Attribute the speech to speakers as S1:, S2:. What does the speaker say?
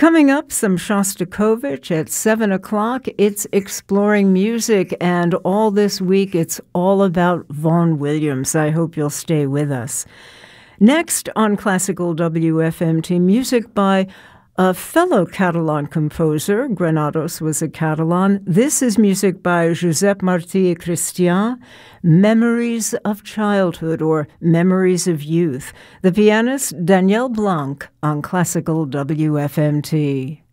S1: Coming up, some Shostakovich at 7 o'clock. It's Exploring Music, and all this week it's all about Vaughan Williams. I hope you'll stay with us. Next on Classical WFMT, music by a fellow Catalan composer. Granados was a Catalan. This is music by Josep Martí i Cristià, Memories of Childhood or Memories of Youth. The pianist Daniel Blanc on Classical WFMT.